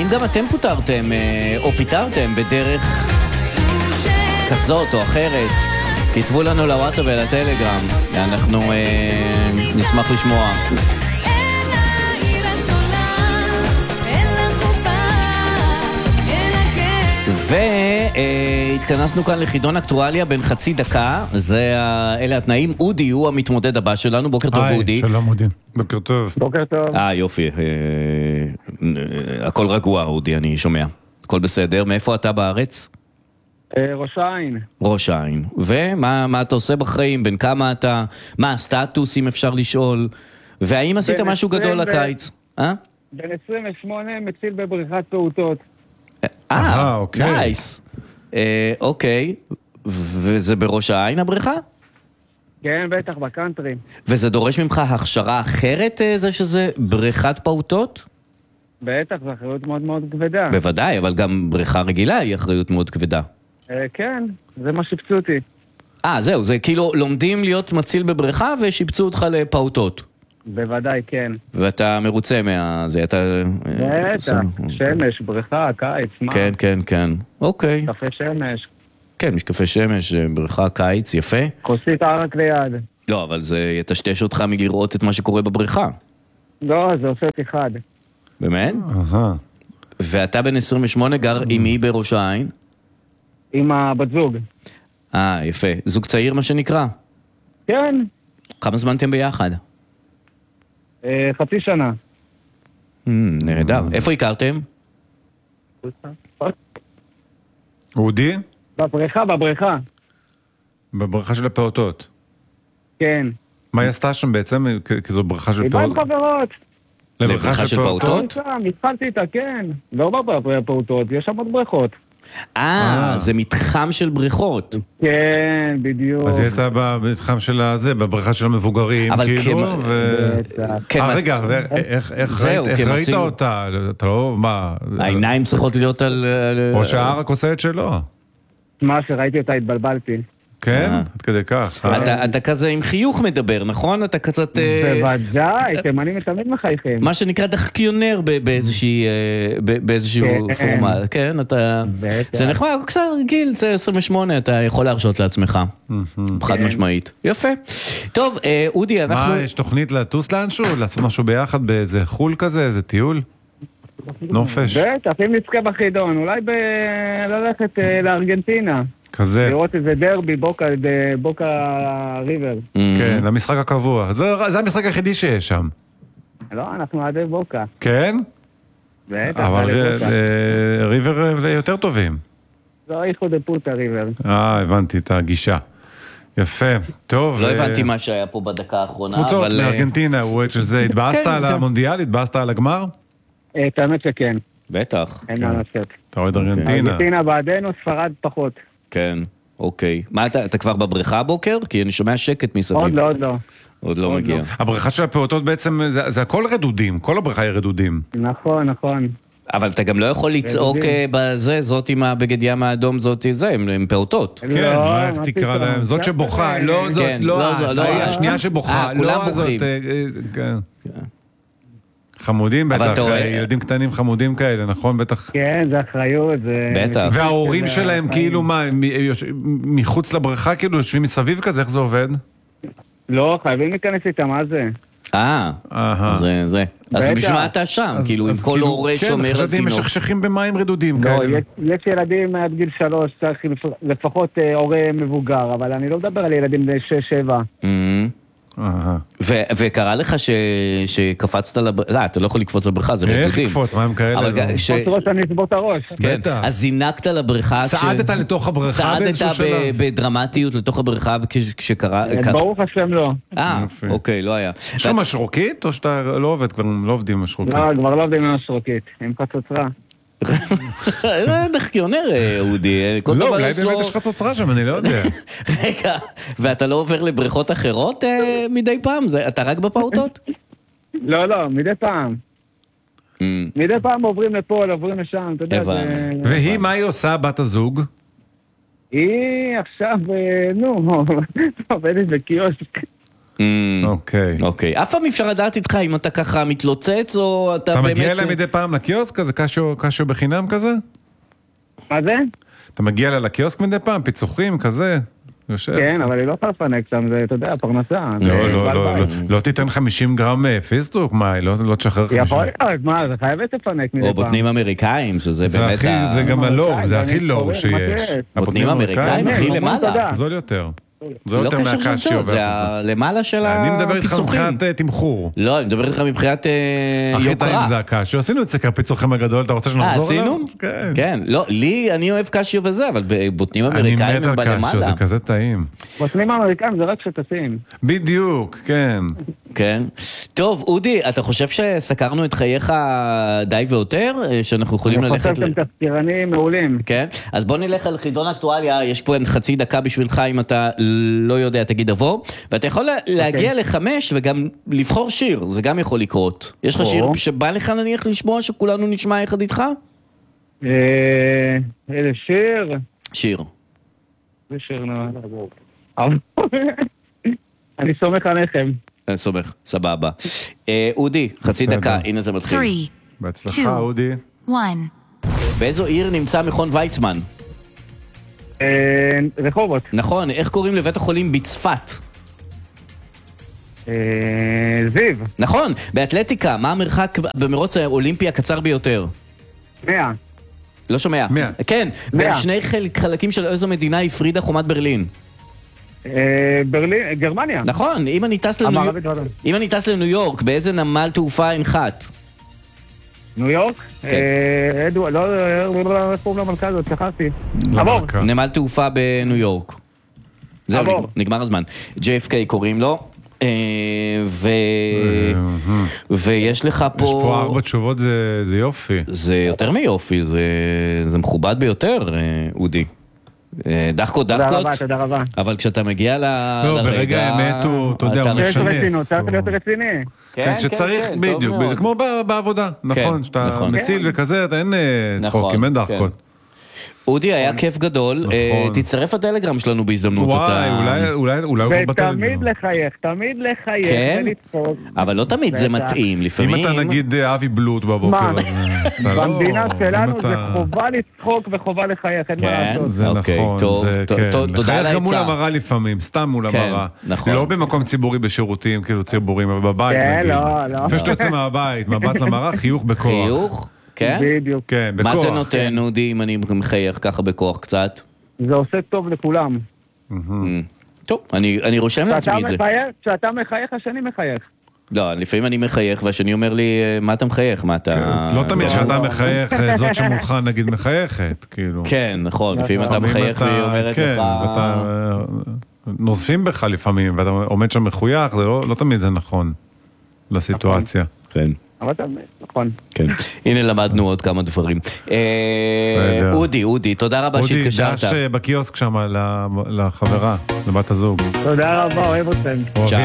האם גם אתם פוטרתם או פיטרתם בדרך כזאת או אחרת? כתבו לנו לוואטסאפ ולטלגרם, אנחנו נשמח לשמוע. והתכנסנו כאן לחידון אקטואליה בין חצי דקה, אלה התנאים. אודי הוא המתמודד הבא שלנו, בוקר טוב אודי. שלום אודי, בוקר טוב. בוקר טוב. יופי, הכל רגוע אודי, אני שומע, הכל בסדר. מאיפה אתה בארץ? ראש העין. ראש העין. ומה אתה עושה בחיים? בין כמה אתה? מה הסטטוס אם אפשר לשאול? והאם עשית משהו גדול לקיץ? בן 28 מציל בבריכת פעוטות. אוקיי. נייס. אוקיי. וזה בראש העין הבריכה? כן, בטח, בקאנטרי. וזה דורש ממך הכשרה אחרת, זה שזה בריכת פעוטות? בטח, זו אחריות מאוד מאוד כבדה. בוודאי, אבל גם בריכה רגילה היא אחריות מאוד כבדה. כן, זה מה שיפצו אותי. זהו, זה כאילו לומדים להיות מציל בבריכה ושיפצו אותך לפעוטות. בוודאי, כן. ואתה מרוצה מהזה, אתה... בטח, שמש, בריכה, קיץ, מה? כן, כן, כן. אוקיי. קפה שמש. כן, יש קפה שמש, בריכה, קיץ, יפה. כוסית ערק ליד. לא, אבל זה יטשטש אותך מלראות את מה שקורה בבריכה. לא, זה עושה אותי חד. באמת? ואתה בן 28 גר עם מי בראש העין? עם הבת זוג. יפה. זוג צעיר מה שנקרא? כן. כמה זמן אתם ביחד? חצי שנה. נהדר. איפה הכרתם? אודי? בבריכה. בבריכה של הפעוטות. כן. מה היא עשתה שם בעצם? כי זו בריכה של פעוטות? היא באה עם חברות. לבריכה של פעוטות? התחלתי איתה, כן. לא בפעוטות, יש שם עוד בריכות. זה מתחם של בריכות. כן, בדיוק. אז היא הייתה במתחם של הזה, בבריכה של המבוגרים, כאילו, רגע, איך ראית אותה? אתה לא, מה? העיניים צריכות להיות על... או שהערק עושה את שלו. מה שראיתי אותה התבלבלתי. כן? עד כדי כך. אתה כזה עם חיוך מדבר, נכון? אתה קצת... בוודאי, תימנים תמיד מחייכים. מה שנקרא דחקיונר באיזשהו פורמט. כן, אתה... זה נחמד, קצת רגיל, זה 28, אתה יכול להרשות לעצמך. חד משמעית. יפה. טוב, אודי, אנחנו... מה, יש תוכנית לטוס לאנשהו? לעשות משהו ביחד באיזה חול כזה, איזה טיול? נופש? בטח, אם נצכה בחידון, אולי ללכת לארגנטינה. כזה. לראות איזה דרבי, בוקה ריבר. כן, למשחק הקבוע. זה המשחק היחידי שיש שם. לא, אנחנו עדי בוקה. כן? בטח, אבל ריבר יותר טובים. לא, איחוד דפוטה ריבר. הבנתי את הגישה. יפה, טוב. לא הבנתי מה שהיה פה בדקה האחרונה, אבל... קבוצות מארגנטינה, הוא של זה. התבאסת על המונדיאל? התבאסת על הגמר? את האמת שכן. בטח. אין מה לעשות. אתה רואה את ארגנטינה. ארגנטינה בעדנו, ספרד פחות. כן, אוקיי. מה, אתה כבר בבריכה הבוקר? כי אני שומע שקט מסביב. עוד לא. עוד לא מגיע. הבריכה של הפעוטות בעצם, זה הכל רדודים, כל הבריכה היא רדודים. נכון. אבל אתה גם לא יכול לצעוק בזה, זאת עם הבגד ים האדום, זאת זה, הם פעוטות. כן, איך תקרא להם? זאת שבוכה, לא זאת, לא, השנייה שבוכה, כולם בוכים. חמודים בטח, ילדים קטנים חמודים כאלה, נכון? בטח. כן, זה אחריות. בטח. וההורים שלהם כאילו מה, מחוץ לבריכה כאילו יושבים מסביב כזה, איך זה עובד? לא, חייבים להיכנס איתם, מה זה? זה. אז בשביל אתה שם, כאילו, עם כל הורה שומר על חשבתי תינוק. משכשכים במים רדודים כאלה. יש ילדים עד גיל 3, צריך לפחות הורה מבוגר, אבל אני לא מדבר על ילדים ב6-7. וקרה לך שקפצת לבריכה, אתה לא יכול לקפוץ לבריכה, זה רדודים. איך לקפוץ, מה הם כאלה? קפוץ ראש, אני אסבור את הראש. כן, אז זינקת לבריכה, צעדת לתוך הבריכה באיזשהו שלב? צעדת בדרמטיות לתוך הבריכה כשקרה... ברוך השם לא. אוקיי, לא היה. יש לך משרוקית או שאתה לא עובד, כבר לא עובדים עם משרוקית? לא, כבר לא עובדים עם משרוקית, עם חצוצרה. דחקיונר אודי. לא, אולי באמת יש לך צוצרה שם, אני לא יודע. רגע, ואתה לא עובר לבריכות אחרות מדי פעם? אתה רק בפעוטות? לא, מדי פעם. מדי פעם עוברים לפה, עוברים לשם, אתה יודע. והיא, מה היא עושה, בת הזוג? היא עכשיו, עובדת בקיוסק. אוקיי. אף פעם אפשר לדעת איתך אם אתה ככה מתלוצץ או אתה באמת... אתה מגיע אליי מדי פעם לקיוסק כזה, קשו בחינם כזה? מה זה? אתה מגיע אליי לקיוסק מדי פעם, פיצוחים כזה? כן, אבל היא לא יכולה לפנק שם, זה, אתה יודע, פרנסה. לא תיתן 50 גרם פיסטוק, מה, לא תשחרר 50? יכול להיות, מה, זה חייבת לפנק מדי פעם. או בוטנים אמריקאים, שזה באמת... זה גם הלור, זה הכי לור שיש. בוטנים אמריקאים הכי למעלה. זול יותר. זה לא קשר של זאת, זה למעלה של הפיצוחים. אני מדבר איתך מבחינת תמחור. לא, אני מדבר איתך מבחינת יוקרה. הכי טעים זה הקשיו, עשינו את סקר הפיצוחים הגדול, אתה רוצה שנחזור אליו? עשינו? כן. לא, לי, אני אוהב קשיו וזה, אבל בוטנים אמריקאים הם בלמעלה. אני מת על קשיו, זה כזה טעים. בוטנים אמריקאים זה רק שטסים. בדיוק, כן. כן. טוב, אודי, אתה חושב שסקרנו את חייך די ויותר? שאנחנו יכולים ללכת... אני חושב שהם תסקירנים מעולים. כן? אז בוא נלך על חידון אקטואליה, יש פה חצי דקה בשבילך אם אתה לא יודע, תגיד עבור, ואתה יכול להגיע ל5 וגם לבחור שיר, זה גם יכול לקרות. יש לך שיר שבא לך נניח לשמוע שכולנו נשמע יחד איתך? איזה שיר? שיר. זה שיר אני סומך עליכם. אני סומך, סבבה. אודי, חצי דקה, הנה זה מתחיל. 3, בהצלחה, אודי. 1. באיזו עיר נמצא מכון ויצמן? רחובות. נכון, איך קוראים לבית החולים בצפת? זיו. נכון, באתלטיקה, מה המרחק במרוץ האולימפי הקצר ביותר? 100. לא שומע. 100. כן, בין שני חלקים של איזו מדינה הפרידה חומת ברלין? ברלין, גרמניה. נכון, אם אני טס לניו יורק, באיזה נמל תעופה הנחת? ניו יורק? לא קוראים למלכה הזאת, שכחתי. עבור. נמל תעופה בניו יורק. זהו, נגמר הזמן. JFK קוראים לו. ויש לך פה... יש פה 4 תשובות, זה יופי. זה יותר מיופי, זה מכובד ביותר, אודי. דחקות, תודה רבה. אבל כשאתה מגיע לרגע... לא, ברגע האמת הוא, אתה יודע, הוא משנס. צריך להיות רציני. כן, כשצריך, בדיוק, כמו בעבודה, נכון, שאתה מציל וכזה, אין צחוקים, אין דחקות. אודי, היה כיף גדול, תצטרף לטלגרם שלנו בהזדמנות. וואי, אולי הוא בטלגרם. תמיד לחייך ולצחוק. אבל לא תמיד זה מתאים, לפעמים... אם אתה נגיד אבי בלוט בבוקר. במדינה שלנו זה חובה לצחוק וחובה לחייך, אין מה לעשות. זה נכון, תודה על לחייך גם מול העצה. המראה לפעמים, סתם מול המראה. לא במקום ציבורי בשירותים, כאילו ציבוריים, אבל בבית נגיד. לפני שאתה יוצא מהבית, מבט למראה, חיוך בכוח. חיוך? כן? בדיוק. כן, בכוח. מה זה נותן, אודי, אם אני מחייך ככה בכוח קצת? זה עושה טוב לכולם. טוב, אני רושם לעצמי את זה. כשאתה מחייך, השני מחייך. לא, לפעמים אני מחייך, והשני אומר לי, מה אתה מחייך? מה אתה... לא תמיד שאתה מחייך, זאת שמולך נגיד מחייכת, כאילו. כן, נכון, לפעמים אתה מחייך והיא אומרת לך... כן, ואתה... נוזפים בך לפעמים, ואתה עומד שם מחוייך, זה לא תמיד זה נכון לסיטואציה. כן. אבל נכון. כן. הנה למדנו עוד כמה דברים. אודי, תודה רבה שהתקשרת. אודי, דש בקיוסק שם לחברה, לבת הזוג. תודה רבה, אוהב אתכם. צ'או.